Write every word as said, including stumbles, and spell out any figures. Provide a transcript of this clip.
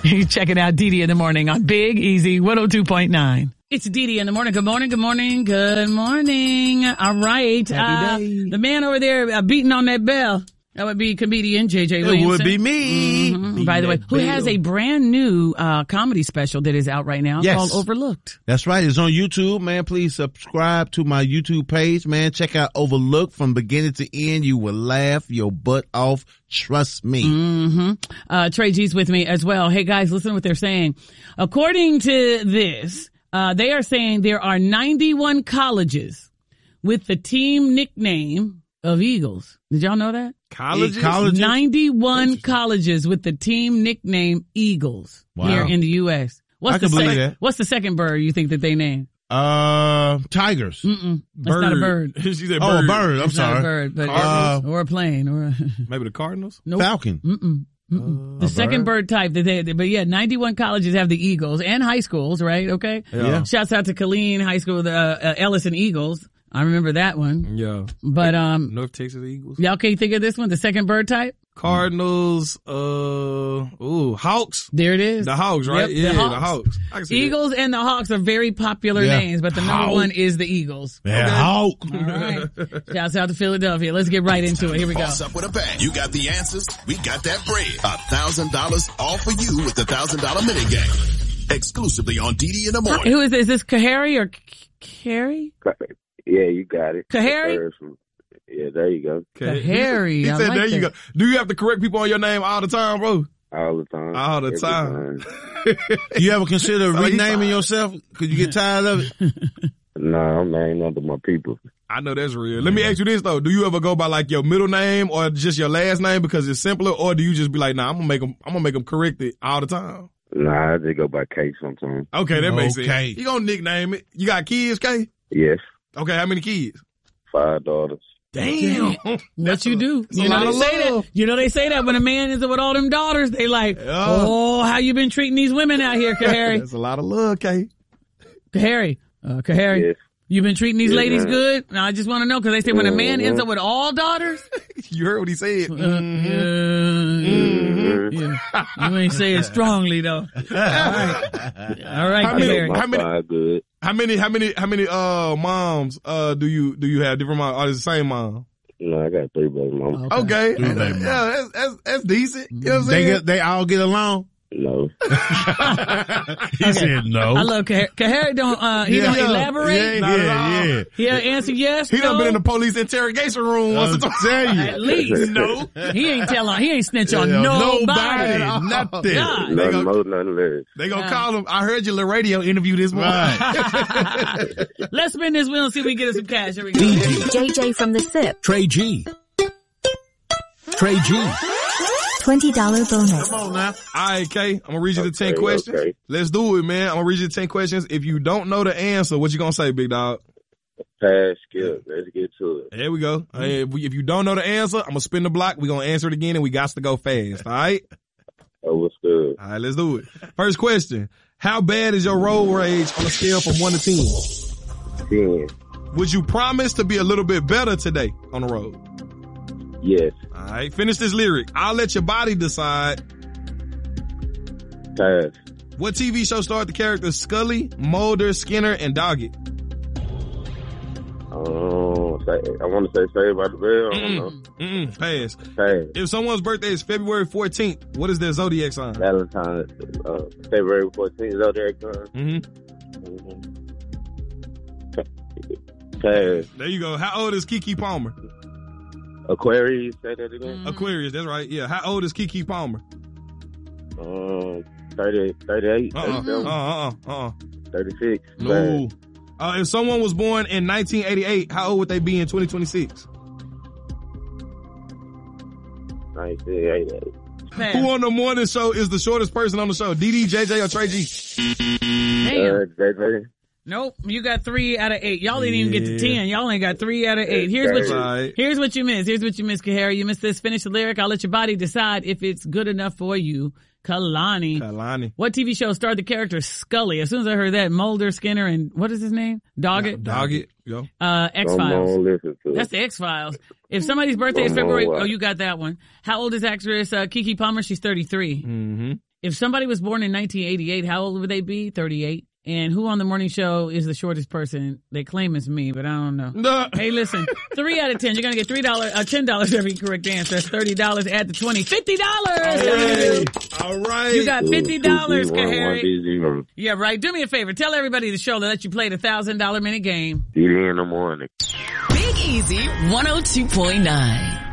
You're checking out Dee Dee in the morning on Big Easy one oh two point nine. It's Dee Dee in the morning. Good morning, good morning, good morning. All right. Uh, the man over there uh, beating on that bell. That would be comedian J J Williamson. It would be me. Mm-hmm. By the way, who has a brand new uh comedy special that is out right now yes. called Overlooked. That's right. It's on YouTube, man. Please subscribe to my YouTube page, man. Check out Overlooked from beginning to end. You will laugh your butt off. Trust me. Mm-hmm. Uh, Trey G's with me as well. Hey guys, listen to what they're saying. According to this, uh, they are saying there are ninety-one colleges with the team nickname of Eagles. Did y'all know that? Colleges? colleges? ninety-one colleges with the team nickname Eagles wow. here in the U S. What's I the can believe sec- that. What's the second bird you think that they named? Uh, tigers. Mm-mm. That's not a bird. She said bird. Oh, a bird. I'm it's sorry. Not a bird, but uh, or a plane, or a maybe the Cardinals. Nope. Falcon. Mm-mm. Mm-mm. Uh, the second bird? bird type that they, but yeah, ninety-one colleges have the Eagles and high schools, right? Okay. Yeah. Shouts out to Killeen High School, the uh, Ellison Eagles. I remember that one. Yeah. But, um, North Texas Eagles. Y'all can't think of this one? The second bird type? Cardinals, uh, ooh, Hawks. There it is. The Hawks, right? Yep, yeah, the the Hawks. Hawks. Eagles that. and the Hawks are very popular yeah. names, but the number Hawk. one is the Eagles. Yeah, okay. Hawk. All right. Shouts out to Philadelphia. Let's get right into it. Here we go. Boss up with a bang. You got the answers. We got that bread. A thousand dollars all for you with the thousand dollar mini game. Exclusively on D D in the morning. Who is this? Is this Kahari or Carrie? Yeah, you got it. Kahari? Yeah, there you go. Okay. Kahari. He I said, like there you that. go. Do you have to correct people on your name all the time, bro? All the time. All the Every time. time. You ever consider So he's renaming fine. yourself? Cause you get tired of it? No, I'm named after my people. I know that's real. Let me ask you this though. Do you ever go by like your middle name or just your last name because it's simpler, or do you just be like, nah, I'm gonna make them, I'm gonna make them correct it all the time? Nah, I just go by K sometimes. Okay, that makes Okay. sense. You gonna nickname it. You got kids, K? Yes, Okay, how many kids? five daughters. Damn. What you do? a You know lot they of say love. that. You know they say that when a man is with all them daughters, they like, Yeah. oh, how you been treating these women out here, Kahari? That's a lot of love, K. Kahari, uh, Kahari, Yes. you been treating these Yes, ladies ma'am. good? Now I just want to know because they say when a man Mhm. ends up with all daughters, You heard what he said. uh, Mhm. uh, Mhm. yeah, you ain't say it strongly though. All right, all right, How many- Kahari. My how many- five good. How many, how many, how many, uh, moms, uh, do you, do you have? Different moms? Or is it the same mom? No, I got three baby mamas. Okay. Three baby moms. Yeah, that's, that's, that's decent. You know what I'm They saying? get, they all get along? No. He said no. I love Kahari. Kahari don't uh he Yeah. don't Yeah. elaborate. Yeah, Not at yeah, all. yeah. He'll answer yes. He done no. been in the police interrogation room once or I'll twice. tell you. At least No. he ain't telling. He ain't snitch on Yeah, nobody. nobody. Nothing. God. They Nothing go- more, nothing less. They gonna Yeah. call him. I heard your little radio interview this morning. Right. Let's spin this wheel and see if we can get us some cash. Here we go. J J from the S I P. Trey G. Trey G. twenty dollars bonus. Come on now. All right, Kay. I'm gonna read you the ten Okay, questions. okay. Let's do it, man. I'm gonna read you the ten questions. If you don't know the answer, what you gonna say, big dog? Pass, skip. Let's get to it. There we go. Hey, if, we, if you don't know the answer, I'm gonna spin the block. We gonna answer it again, and we got to go fast. All right. Oh, what's good? All right. Let's do it. First question: how bad is your road rage on a scale from one to ten? Ten. Would you promise to be a little bit better today on the road? Yes. All right. Finish this lyric. I'll let your body decide. Pass. What T V show starred the characters Scully, Mulder, Skinner, and Doggett? Um, say, I want to say Saved by the Bell. I don't know. Mm-mm. Pass. Pass. If someone's birthday is February fourteenth, what is their zodiac sign? Valentine's, uh, February fourteenth, Zodiac sign. Mm-hmm. Mm-hmm. Pass. There you go. How old is Keke Palmer? Aquarius, say that again. Aquarius, that's right. Yeah. How old is Keke Palmer? Um, thirty, thirty-eight, Uh-uh. thirty-seven, Uh-uh. Uh-uh. thirty-six. No. Uh, if someone was born in nineteen eighty-eight, how old would they be in twenty twenty-six? nineteen eighty-eight. Pass. Who on the morning show is the shortest person on the show? D D, J J, or Trey G? Damn. Uh, J J. Nope. You got three out of eight. Y'all didn't even get to ten. Y'all only got three out of eight. Here's what you, Right. here's what you missed. Here's what you missed, Kahara. You missed this. Finish the lyric. I'll let your body decide if it's good enough for you. Kalani. Kalani. What T V show starred the character Scully? As soon as I heard that, Mulder, Skinner, and what is his name? Doggett? Dog it. Yo. Uh, Come X-Files. on, listen to That's it. the X-Files. If somebody's birthday is Come on, February, wow. oh, you got that one. How old is actress uh, Keke Palmer? She's thirty-three. Mm-hmm. If somebody was born in nineteen eighty-eight, how old would they be? thirty-eight. And who on the morning show is the shortest person? They claim it's me, but I don't know. No. Hey, listen, three out of ten. You're going to get three dollars, uh, ten dollars every correct answer. That's thirty dollars. Add the twenty. fifty dollars. Hey. All right. You got fifty dollars, Two, two, one, one, Kahari. zero. Yeah, right. Do me a favor. Tell everybody the show that let you play the one thousand dollars minute game. D D in the morning. Big Easy one oh two point nine.